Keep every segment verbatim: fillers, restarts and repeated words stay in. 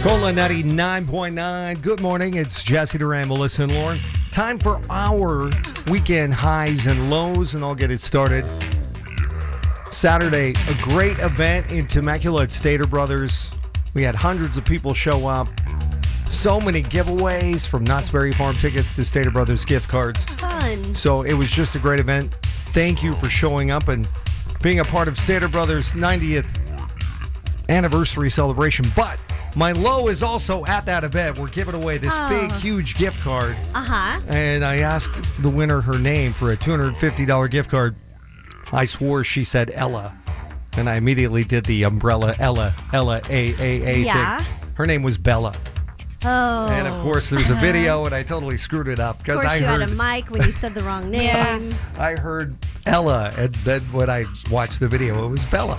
Cola ninety-nine point nine. Good morning. It's Jesse Duran, Melissa, and Lauren. Time for our weekend highs and lows, and I'll get it started. Saturday, a great event in Temecula at Stater Brothers. We had hundreds of people show up. So many giveaways, from Knott's Berry Farm tickets to Stater Brothers gift cards. Fun. So it was just a great event. Thank you for showing up and being a part of Stater Brothers' ninetieth anniversary celebration. But my low is also at that event. We're giving away this Oh. big, huge gift card. Uh-huh. And I asked the winner her name for a two hundred fifty dollars gift card. I swore she said Ella. And I immediately did the umbrella Ella, Ella, A A A Yeah. thing. Her name was Bella. Oh. And of course, there's a video, and I totally screwed it up Of because course I you heard had a mic when you said the wrong name. Yeah. I heard Ella, and then when I watched the video, it was Bella.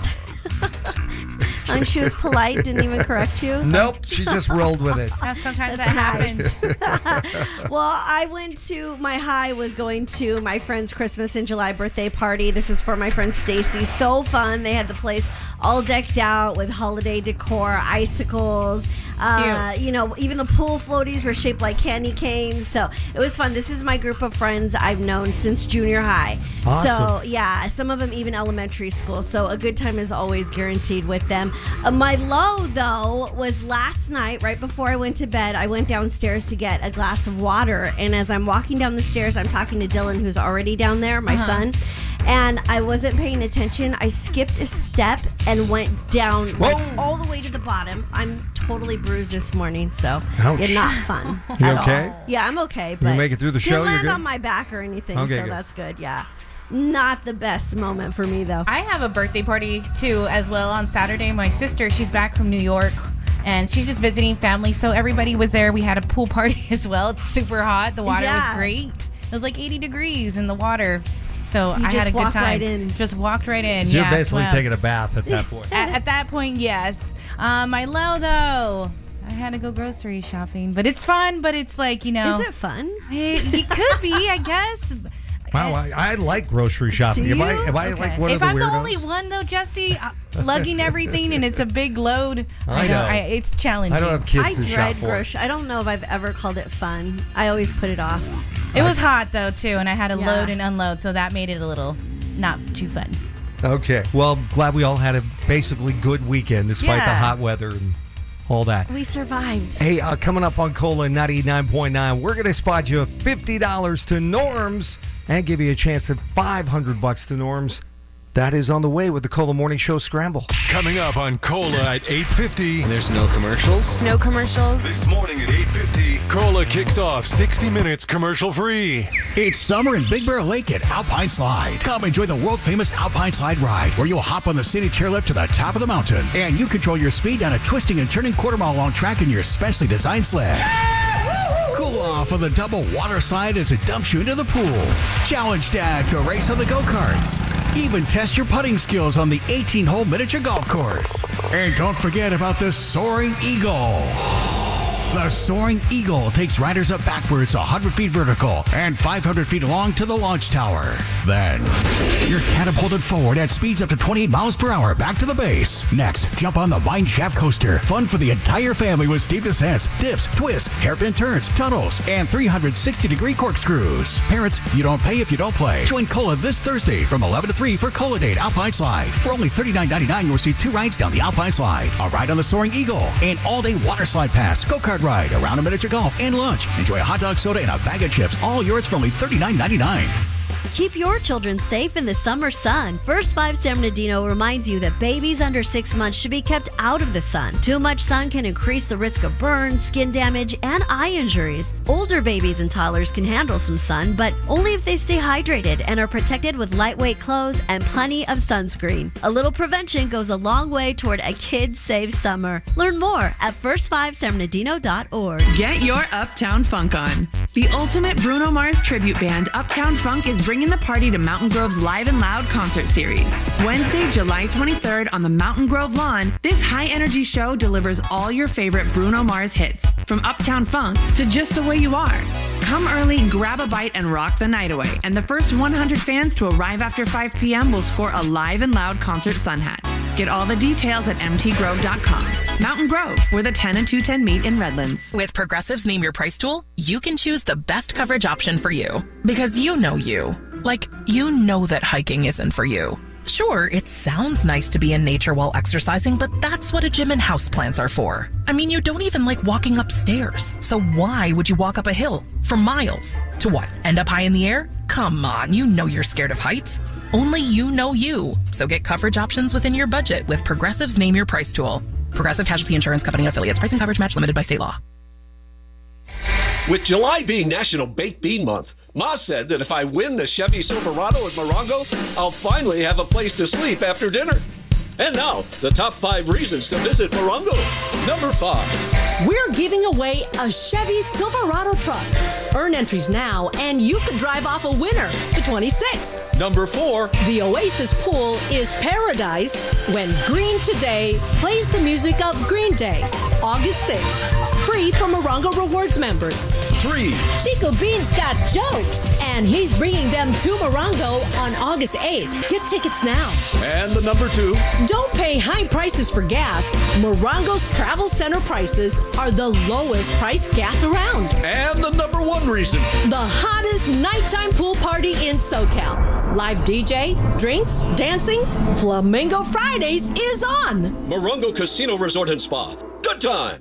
And she was polite, didn't even correct you. Nope, she just rolled with it. Yeah, sometimes That's that happens. nice. Well, I went to, my high was going to my friend's Christmas in July birthday party. This was for my friend Stacy. So fun. They had the place all decked out with holiday decor, icicles. Uh, you know, even the pool floaties were shaped like candy canes. So it was fun. This is my group of friends I've known since junior high. Awesome. So yeah, some of them even elementary school. So a good time is always guaranteed with them. Uh, my low, though, was last night, right before I went to bed. I went downstairs to get a glass of water. And as I'm walking down the stairs, I'm talking to Dylan, who's already down there, my Uh-huh. son. And I wasn't paying attention. I skipped a step and went down like, Whoa. all the way to the bottom. I'm totally bruised this morning, so Ouch. it's not fun. You at okay? all. Yeah, I'm okay. But make it through the show? Didn't You're land good? on my back or anything, Okay, so good. that's good. Yeah, not the best moment for me though. I have a birthday party too as well on Saturday. My sister, she's back from New York and she's just visiting family. So everybody was there. We had a pool party as well. It's super hot. The water Yeah. was great. It was like eighty degrees in the water. So You I just had a good walked time. right in. Just walked right in. So yeah, you're basically swam. taking a bath at that point. At, at that point, yes. Um, my low though, I had to go grocery shopping, but it's fun. But it's like, you know, Is it fun? it, it could be, I guess. Wow, I, I like grocery shopping. Do Am I, you? am I Okay. like one If of the I'm weirdos? the only one though, Jesse, uh, lugging everything and it's a big load, I I know. know. I, it's challenging. I don't have kids I to shop dread for. grocery. I don't know if I've ever called it fun. I always put it off. It was hot though too, and I had to Yeah. load and unload, so that made it a little not too fun. Okay, well, glad we all had a basically good weekend despite the Yeah. hot weather and all that. We survived. Hey, uh, coming up on Cola ninety-nine point nine, we're going to spot you fifty dollars to Norms and give you a chance at five hundred bucks to Norms. That is on the way with the Cola Morning Show Scramble. Coming up on Cola at eight fifty. There's no commercials. No commercials. This morning at eight fifty, Cola kicks off sixty minutes commercial free. It's summer in Big Bear Lake at Alpine Slide. Come enjoy the world-famous Alpine Slide ride, where you'll hop on the city chairlift to the top of the mountain, and you control your speed down a twisting and turning quarter-mile-long track in your specially designed sled. Cool off on the double water slide as it dumps you into the pool. Challenge Dad to race on the go-karts. Even test your putting skills on the eighteen-hole miniature golf course. And don't forget about the Soaring Eagle. The Soaring Eagle takes riders up backwards one hundred feet vertical and five hundred feet long to the launch tower. Then, you're catapulted forward at speeds up to twenty-eight miles per hour back to the base. Next, jump on the Mine Shaft Coaster. Fun for the entire family with steep descents, dips, twists, hairpin turns, tunnels, and three hundred sixty degree corkscrews. Parents, you don't pay if you don't play. Join Cola this Thursday from eleven to three for Cola Date Alpine Slide. For only thirty-nine ninety-nine, you'll receive two rides down the Alpine Slide, a ride on the Soaring Eagle, an all-day water slide pass, go-kart ride, around a miniature golf, and lunch. Enjoy a hot dog, soda, and a bag of chips, all yours for only thirty-nine ninety-nine. Keep your children safe in the summer sun. First Five San Bernardino reminds you that babies under six months should be kept out of the sun. Too much sun can increase the risk of burns, skin damage, and eye injuries. Older babies and toddlers can handle some sun, but only if they stay hydrated and are protected with lightweight clothes and plenty of sunscreen. A little prevention goes a long way toward a kid-safe summer. Learn more at first five san bernardino dot org. Get your Uptown Funk on. The ultimate Bruno Mars tribute band, Uptown Funk, is bringing the party to Mountain Grove's Live and Loud concert series. Wednesday, July twenty-third on the Mountain Grove lawn, this high-energy show delivers all your favorite Bruno Mars hits, from Uptown Funk to Just the Way You Are. Come early, grab a bite, and rock the night away. And the first one hundred fans to arrive after five p.m. will score a Live and Loud concert sun hat. Get all the details at m t grove dot com. Mountain Grove, where the ten and two ten meet in Redlands. With Progressive's Name Your Price tool, you can choose the best coverage option for you. Because you know you. Like, you know that hiking isn't for you. Sure, it sounds nice to be in nature while exercising, but that's what a gym and houseplants are for. I mean, you don't even like walking upstairs. So why would you walk up a hill for miles? To what? End up high in the air? Come on, you know you're scared of heights. Only you know you. So get coverage options within your budget with Progressive's Name Your Price tool. Progressive Casualty Insurance Company and affiliates. Pricing coverage match limited by state law. With July being National Baked Bean Month, Ma said that if I win the Chevy Silverado at Morongo, I'll finally have a place to sleep after dinner. And now, the top five reasons to visit Morongo. Number five. We're giving away a Chevy Silverado truck. Earn entries now, and you could drive off a winner the twenty-sixth. Number four. The Oasis Pool is paradise when Green Today plays the music of Green Day, August sixth. Free for Morongo Rewards members. Three. Chico Bean's got jokes, and he's bringing them to Morongo on August eighth. Get tickets now. And the number two. Don't pay high prices for gas. Morongo's Travel Center prices are the lowest priced gas around. And the number one reason. The hottest nighttime pool party in SoCal. Live D J, drinks, dancing, Flamingo Fridays is on. Morongo Casino Resort and Spa. Good time.